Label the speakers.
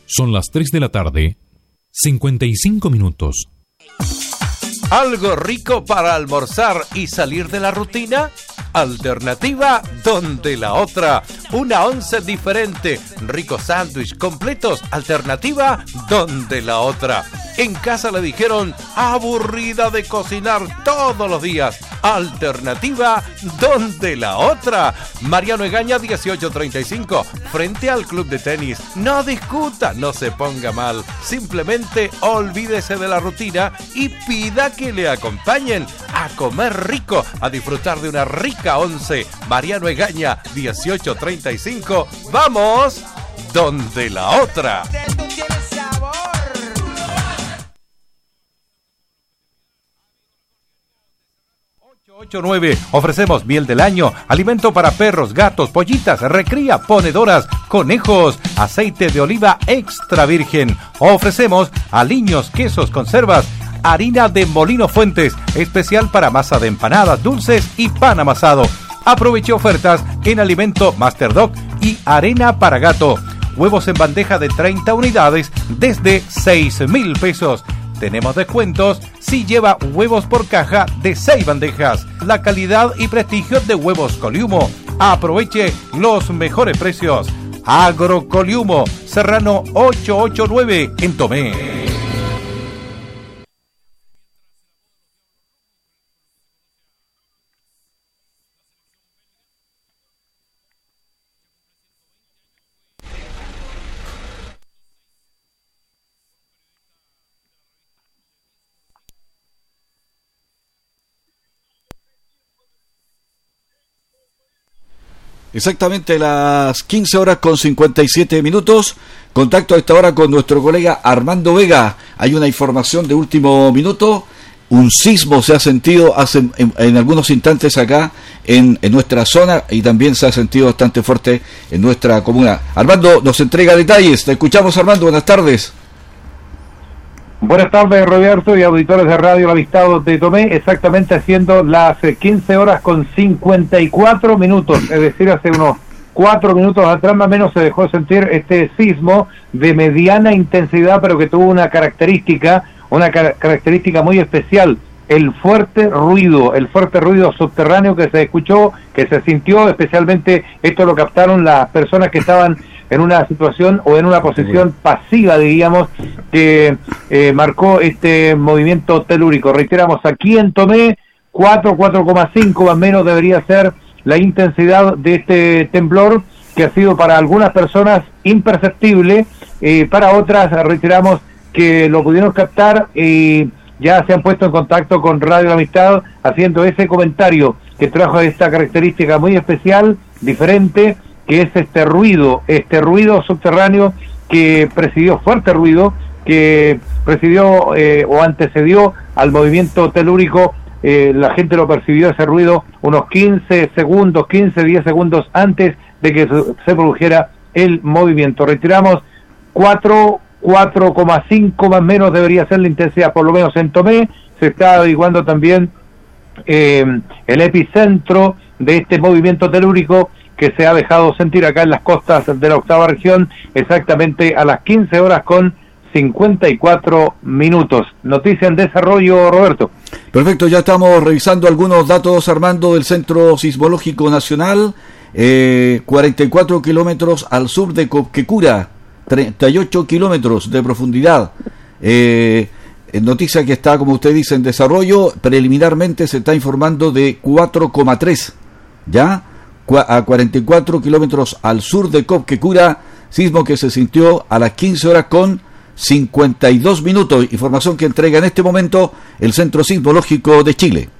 Speaker 1: Son las 3 de la tarde, 55 minutos.
Speaker 2: ¿Algo rico para almorzar y salir de la rutina? Alternativa donde la otra. Una once diferente. Ricos sándwich completos. Alternativa donde la otra. En casa le dijeron aburrida de cocinar todos los días. Alternativa donde la otra. Mariano Egaña 1835. Frente al club de tenis. No discuta, no se ponga mal. Simplemente olvídese de la rutina y pida que le acompañen a comer rico, a disfrutar de una rica once. Mariano Egaña 1835. Vamos donde la otra. 889. Ofrecemos miel del año, alimento para perros, gatos, pollitas, recría, ponedoras, conejos, aceite de oliva extra virgen. Ofrecemos aliños, quesos, conservas, harina de Molino Fuentes, especial para masa de empanadas, dulces y pan amasado. Aproveche ofertas en alimento Master Dog y arena para gato. Huevos en bandeja de 30 unidades desde 6,000 pesos. Tenemos descuentos si lleva huevos por caja de 6 bandejas. La calidad y prestigio de Huevos Coliumo. Aproveche los mejores precios. Agrocoliumo, Serrano 889 en Tomé.
Speaker 3: Exactamente las 15 horas con 57 minutos. Contacto a esta hora con nuestro colega Armando Vega. Hay una información de último minuto. Un sismo se ha sentido en algunos instantes acá en nuestra zona y también se ha sentido bastante fuerte en nuestra comuna. Armando nos entrega detalles. Te escuchamos, Armando. Buenas tardes.
Speaker 4: Buenas tardes, Roberto, y auditores de Radio El Avistado de Tomé, exactamente haciendo las 15 horas con 54 minutos, es decir, hace unos 4 minutos atrás más o menos se dejó sentir este sismo de mediana intensidad, pero que tuvo una característica muy especial, el fuerte ruido subterráneo que se escuchó, que se sintió, especialmente esto lo captaron las personas que estaban en una situación o en una posición pasiva, diríamos, que marcó este movimiento telúrico. Reiteramos, aquí en Tomé, 4,5 más o menos debería ser la intensidad de este temblor, que ha sido para algunas personas imperceptible, para otras, reiteramos, que lo pudieron captar y ya se han puesto en contacto con Radio La Amistad, haciendo ese comentario que trajo esta característica muy especial, diferente, que es este ruido subterráneo que presidió, fuerte ruido, que presidió o antecedió al movimiento telúrico. La gente lo percibió, ese ruido, unos 10 segundos antes de que se produjera el movimiento. Retiramos 4,5 más o menos debería ser la intensidad, por lo menos en Tomé. Se está averiguando también el epicentro de este movimiento telúrico, que se ha dejado sentir acá en las costas de la octava región, exactamente a las 15 horas con 54 minutos. Noticia en desarrollo, Roberto.
Speaker 3: Perfecto, ya estamos revisando algunos datos, Armando, del Centro Sismológico Nacional. 44 kilómetros al sur de Copquecura, 38 kilómetros de profundidad. Noticia que está, como usted dice, en desarrollo. Preliminarmente se está informando de 4,3, ¿ya? A 44 kilómetros al sur de Copquecura, sismo que se sintió a las 15 horas con 52 minutos. Información que entrega en este momento el Centro Sismológico de Chile.